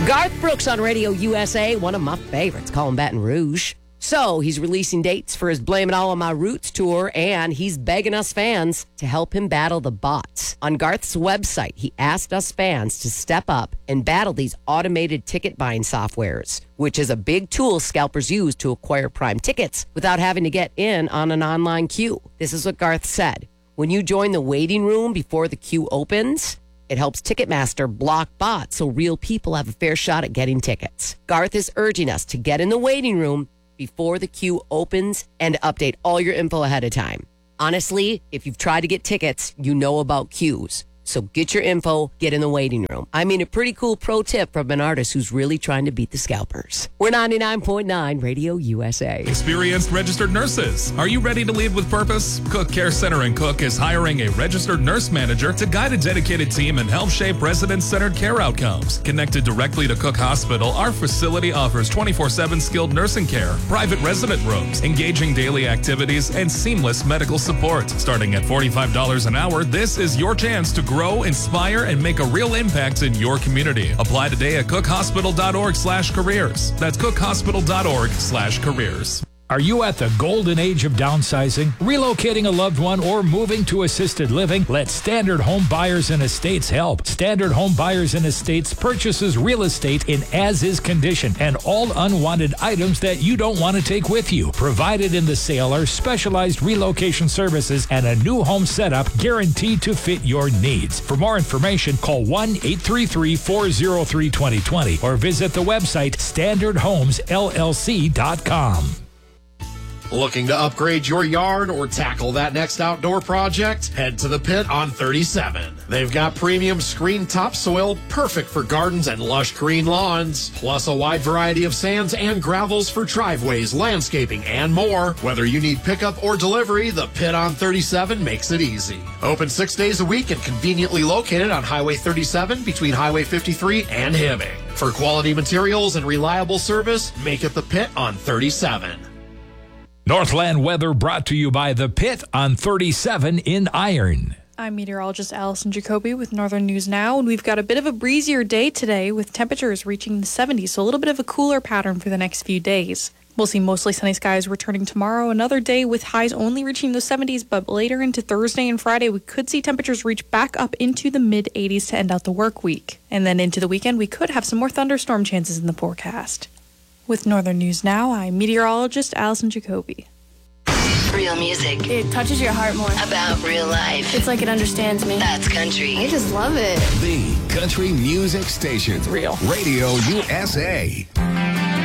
Garth Brooks on Radio USA, one of my favorites, calling Baton Rouge. So he's releasing dates for his Blame It All on My Roots tour, and he's begging us fans to help him battle the bots. On Garth's website, he asked us fans to step up and battle these automated ticket buying softwares, which is a big tool scalpers use to acquire prime tickets without having to get in on an online queue. This is what Garth said. When you join the waiting room before the queue opens, it helps Ticketmaster block bots so real people have a fair shot at getting tickets. Garth is urging us to get in the waiting room before the queue opens and update all your info ahead of time. Honestly, if you've tried to get tickets, you know about queues. So get your info, get in the waiting room. I mean, a pretty cool pro tip from an artist who's really trying to beat the scalpers. We're 99.9 Radio USA. Experienced registered nurses. Are you ready to lead with purpose? Cook Care Center in Cook is hiring a registered nurse manager to guide a dedicated team and help shape resident-centered care outcomes. Connected directly to Cook Hospital, our facility offers 24/7 skilled nursing care, private resident rooms, engaging daily activities, and seamless medical support. Starting at $45 an hour, this is your chance to grow, inspire, and make a real impact in your community. Apply today at cookhospital.org/careers. That's cookhospital.org/careers. Are you at the golden age of downsizing, relocating a loved one, or moving to assisted living? Let Standard Home Buyers and Estates help. Standard Home Buyers and Estates purchases real estate in as-is condition and all unwanted items that you don't want to take with you. Provided in the sale are specialized relocation services and a new home setup guaranteed to fit your needs. For more information, call 1-833-403-2020 or visit the website standardhomesllc.com. Looking to upgrade your yard or tackle that next outdoor project? Head to the Pit on 37. They've got premium screen topsoil, perfect for gardens and lush green lawns, plus a wide variety of sands and gravels for driveways, landscaping, and more. Whether you need pickup or delivery, the Pit on 37 makes it easy. Open 6 days a week and conveniently located on Highway 37 between Highway 53 and Hibbing. For quality materials and reliable service, make it the Pit on 37. Northland weather brought to you by The Pit on 37 in Iron. I'm meteorologist Allison Jacoby with Northern News Now, and we've got a bit of a breezier day today with temperatures reaching the 70s, so a little bit of a cooler pattern for the next few days. We'll see mostly sunny skies returning tomorrow, another day with highs only reaching the 70s, but later into Thursday and Friday, we could see temperatures reach back up into the mid-80s to end out the work week. And then into the weekend, we could have some more thunderstorm chances in the forecast. With Northern News Now, I'm meteorologist Allison Jacoby. Real music. It touches your heart more. About real life. It's like it understands me. That's country. I just love it. The country music station. Real. Radio USA.